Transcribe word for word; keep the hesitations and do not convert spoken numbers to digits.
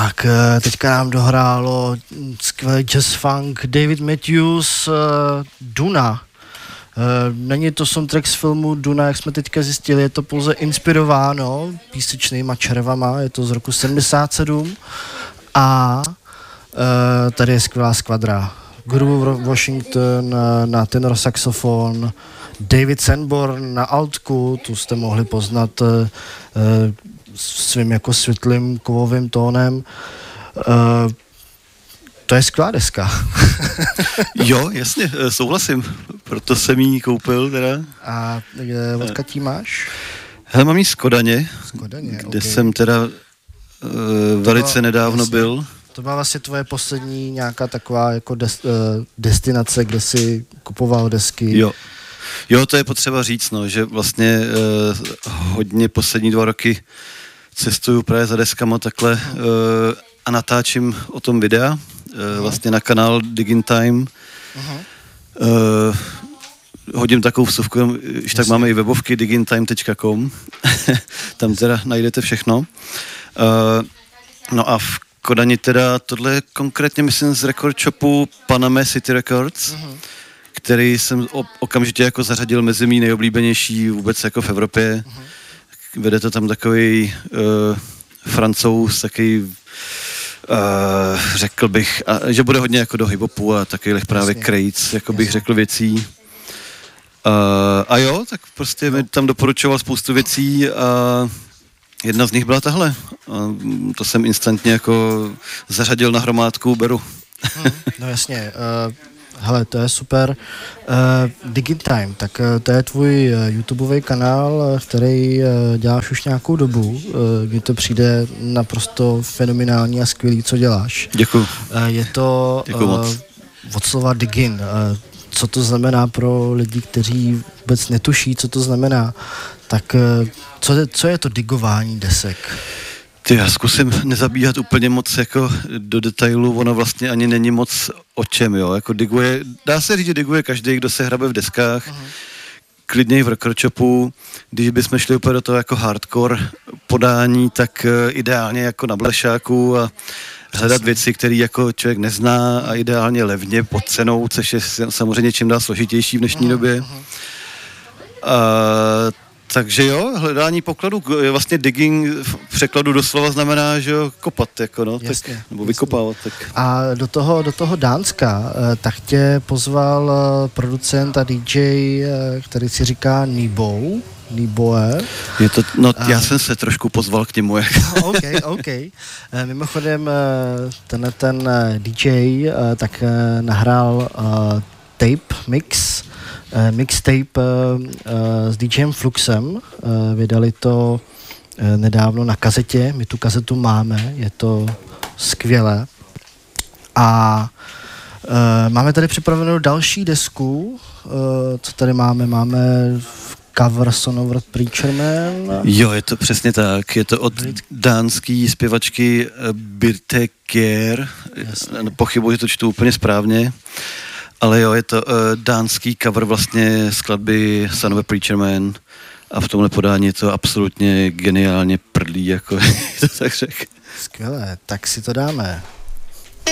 Tak, teďka nám dohrálo skvělý jazz funk David Matthews, Duna. Není to soundtrack z filmu Duna, jak jsme teďka zjistili, je to pouze inspirováno písečnýma červama, je to z roku sedmdesát sedm a tady je skvělá skvadra. Groove Washington na tenor saxofon, David Sanborn na altku, tu jste mohli poznat svým jako světlým kovovým tónem. To je skvělá deska. Jo, jasně, souhlasím, proto jsem jí koupil teda. A odkud jí máš? Hele, mám jí z Kodaně, z Kodaně kde okay. jsem teda uh, velice to, nedávno jasně. byl. To byla vlastně tvoje poslední nějaká taková jako des, uh, destinace, kde jsi kupoval desky. Jo. Jo, to je potřeba říct, no, že vlastně uh, hodně poslední dva roky cestuju právě za deskama takhle uh, a natáčím o tom videa, uh, uh-huh. vlastně na kanál Digging Time. Uh-huh. Uh, hodím takovou vsuvku, když tak máme i webovky digging time tečka com, tam teda najdete všechno. Uh, no a v Kodani teda tohle konkrétně myslím z record shopu Panama City Records, uh-huh. který jsem okamžitě jako zařadil mezi mý nejoblíbenější vůbec jako v Evropě. Uh-huh. Vede to tam takový uh, Francouz, takový uh, řekl bych, a, že bude hodně jako do hip-hopu a takových právě crates, jako bych řekl věcí. Uh, a jo, tak prostě mi tam doporučoval spoustu věcí a jedna z nich byla tahle. A to jsem instantně jako zařadil na hromádku, beru. Hmm, no jasně. Uh... Hele, to je super. Uh, Digging Time, tak uh, to je tvůj uh, YouTubeový kanál, který uh, děláš už nějakou dobu, uh, kdy to přijde naprosto fenomenální a skvělý, co děláš. Děkuju. Uh, je to uh, od slova digging. Uh, co to znamená pro lidi, kteří vůbec netuší, co to znamená. Tak uh, co, je, co je to digování desek? Ty, já zkusím nezabíhat úplně moc jako do detailu, ono vlastně ani není moc o čem, jo, jako diguje, dá se říct, že diguje každý, kdo se hrabe v deskách, uh-huh. klidně i v record shopu, když bychom šli úplně do toho jako hardcore podání, tak uh, ideálně jako na blešáku a hledat věci, které jako člověk nezná a ideálně levně pod cenou, což je samozřejmě čím dál složitější v dnešní uh-huh. době. Uh, Takže jo, hledání pokladu, vlastně digging v překladu doslova znamená, že jo, kopat, jako no, jasně, tak, nebo jasně. vykopávat. Tak. A do toho, do toho Dánska, tak tě pozval producent a dý džej, který si říká Nibo, Niboe. Je to, no a... já jsem se trošku pozval k němu. Jak. OK, OK. Mimochodem, tenhle ten dý džej tak nahrál tape mix, Uh, mixtape uh, uh, s DJem Fluxem, uh, vydali to uh, nedávno na kazetě, my tu kazetu máme, je to skvělé. A uh, máme tady připravenou další desku, uh, co tady máme, máme cover Son of a Preacher Man. Jo, je to přesně tak, je to od dánský zpěvačky Birte Kjær, pochybuji, že to čtu úplně správně. Ale jo, je to uh, dánský cover vlastně skladby Son of a Preacher Man a v tomhle podání je to absolutně geniálně prdlý, jako to tak řek. Skvělé, tak si to dáme.